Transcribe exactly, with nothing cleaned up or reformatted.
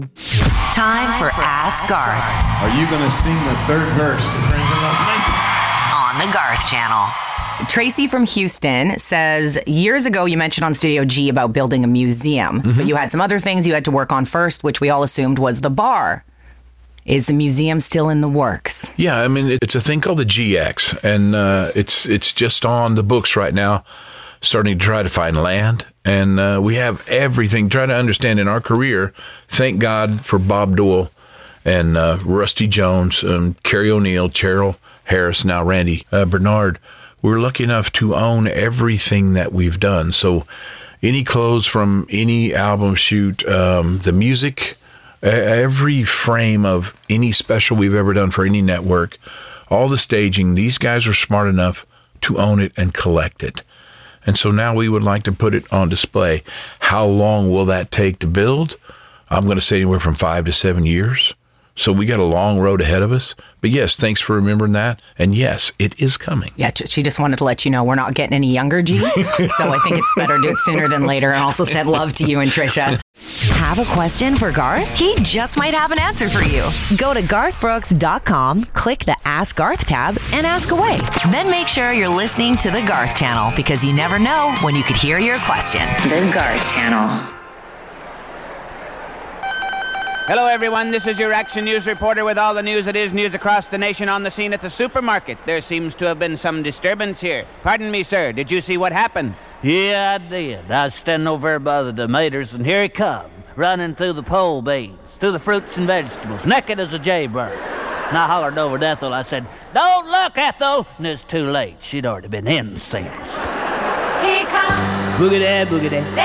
Time for Ask Garth Are you going to sing the third verse to Friends in Love? on the Garth Channel. Tracy from Houston says, years ago you mentioned on Studio G about building a museum, mm-hmm. but you had some other things you had to work on first, which we all assumed was the bar. Is the museum still in the works? Yeah, I mean, it's a thing called the G X, and uh, it's it's just on the books right now, starting to try to find land. And uh, we have everything, trying to understand in our career. Thank God for Bob Doyle and uh, Rusty Jones, um, Carrie O'Neill, Cheryl Harris, now Randy uh, Bernard. We're lucky enough to own everything that we've done. So any clothes from any album shoot, um, the music, every frame of any special we've ever done for any network, all the staging, these guys are smart enough to own it and collect it. And so now we would like to put it on display. How long will that take to build? I'm going to say anywhere from five to seven years. So we got a long road ahead of us. But yes, thanks for remembering that. And yes, it is coming. Yeah, she just wanted to let you know we're not getting any younger, G. So I think it's better to do it sooner than later. And also said love to you and Trisha. Have a question for Garth? He just might have an answer for you. Go to garth brooks dot com, click the Ask Garth tab, and ask away. Then make sure you're listening to the Garth Channel, because you never know when you could hear your question. The Garth Channel. Hello, everyone. This is your Action News reporter with all the news that is news across the nation on the scene at the supermarket. There seems to have been some disturbance here. Pardon me, sir. Did you see what happened? Yeah, I did. I was standing over there by the tomatoes, and here he come, running through the pole beans, through the fruits and vegetables, naked as a jaybird. And I hollered over to Ethel. I said, "Don't look, Ethel!" And it's too late. She'd already been incensed. Here comes Boogie-da, boogie-da.